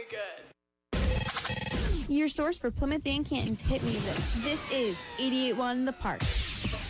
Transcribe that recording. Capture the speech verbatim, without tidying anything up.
Your source for Plymouth and Canton's hit music. This is eighty-eight point one The Park.